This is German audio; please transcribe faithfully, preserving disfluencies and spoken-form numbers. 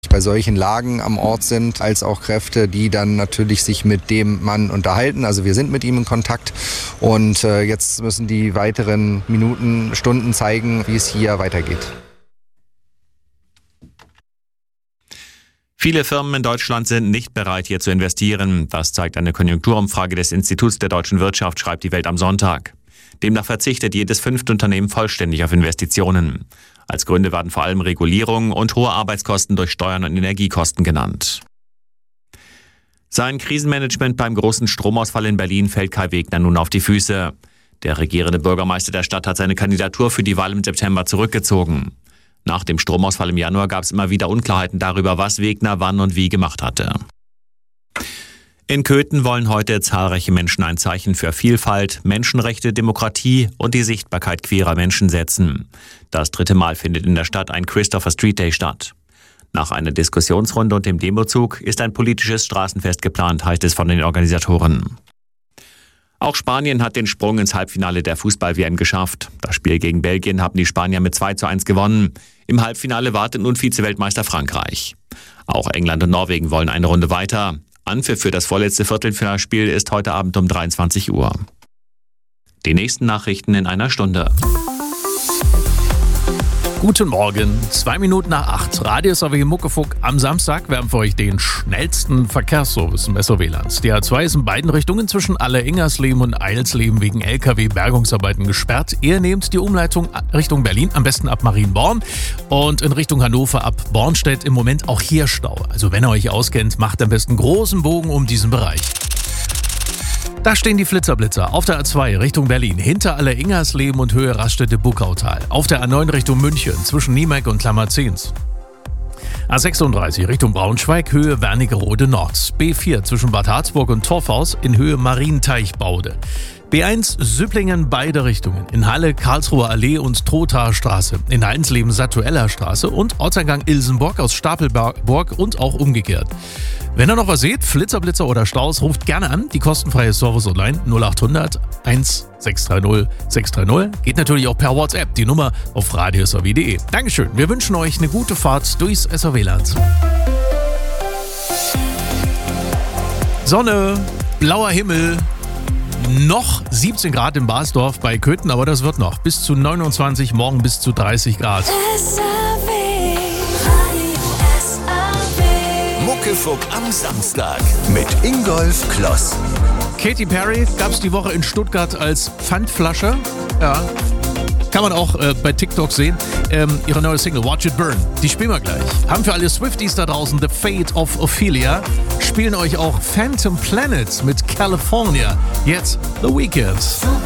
bei solchen Lagen am Ort sind, als auch Kräfte, die dann natürlich sich mit dem Mann unterhalten. Also wir sind mit ihm in Kontakt und äh, jetzt müssen die weiteren Minuten, Stunden zeigen, wie es hier weitergeht. Viele Firmen in Deutschland sind nicht bereit, hier zu investieren. Das zeigt eine Konjunkturumfrage des Instituts der deutschen Wirtschaft, schreibt die Welt am Sonntag. Demnach verzichtet jedes fünfte Unternehmen vollständig auf Investitionen. Als Gründe werden vor allem Regulierung und hohe Arbeitskosten durch Steuern und Energiekosten genannt. Sein Krisenmanagement beim großen Stromausfall in Berlin fällt Kai Wegner nun auf die Füße. Der regierende Bürgermeister der Stadt hat seine Kandidatur für die Wahl im September zurückgezogen. Nach dem Stromausfall im Januar gab es immer wieder Unklarheiten darüber, was Wegner wann und wie gemacht hatte. In Köthen wollen heute zahlreiche Menschen ein Zeichen für Vielfalt, Menschenrechte, Demokratie und die Sichtbarkeit queerer Menschen setzen. Das dritte Mal findet in der Stadt ein Christopher Street Day statt. Nach einer Diskussionsrunde und dem Demozug ist ein politisches Straßenfest geplant, heißt es von den Organisatoren. Auch Spanien hat den Sprung ins Halbfinale der Fußball-W M geschafft. Das Spiel gegen Belgien haben die Spanier mit zwei zu eins gewonnen. Im Halbfinale wartet nun Vize-Weltmeister Frankreich. Auch England und Norwegen wollen eine Runde weiter. Anpfiff für das vorletzte Viertelfinalspiel ist heute Abend um dreiundzwanzig Uhr. Die nächsten Nachrichten in einer Stunde. Guten Morgen, zwei Minuten nach acht. Radio S R W Muckefuck am Samstag. Wir haben für euch den schnellsten Verkehrsservice im S R W-Land. Die A zwei ist in beiden Richtungen zwischen Aller-Ingersleben und Eilsleben wegen L K W-Bergungsarbeiten gesperrt. Ihr nehmt die Umleitung Richtung Berlin, am besten ab Marienborn und in Richtung Hannover ab Bornstedt im Moment auch hier Stau. Also wenn ihr euch auskennt, macht am besten großen Bogen um diesen Bereich. Da stehen die Flitzerblitzer auf der A zwei Richtung Berlin, hinter Aller-Ingersleben und Höhe Raststätte-Buckautal. Auf der A neun Richtung München, zwischen Niemeck und Klammerzins. A sechsunddreißig Richtung Braunschweig, Höhe Wernigerode Nord. B vier zwischen Bad Harzburg und Torfhaus in Höhe Marienteichbaude. B eins Süpplingen beide Richtungen. In Halle Karlsruher Allee und Trothaer Straße. In Heidensleben Satueller Straße und Ortseingang Ilsenburg aus Stapelburg und auch umgekehrt. Wenn ihr noch was seht, Flitzerblitzer oder Staus, ruft gerne an. Die kostenfreie Service online null acht hundert eins sechs drei null sechs drei null. Geht natürlich auch per WhatsApp. Die Nummer auf radio s r w punkt d e. Dankeschön. Wir wünschen euch eine gute Fahrt durchs S R W-Land. Sonne, blauer Himmel. Noch siebzehn Grad in Basdorf bei Köthen, aber das wird noch. Bis zu neunundzwanzig, morgen bis zu dreißig Grad. S R W, Radio S R W. Muckefuck am Samstag mit Ingolf Kloss. Katy Perry gab es die Woche in Stuttgart als Pfandflasche. Ja, kann man auch äh, bei TikTok sehen. Ähm, ihre neue Single Watch It Burn, die spielen wir gleich. Haben für alle Swifties da draußen The Fate of Ophelia. Spielen euch auch Phantom Planet mit California. Jetzt The Weeknd.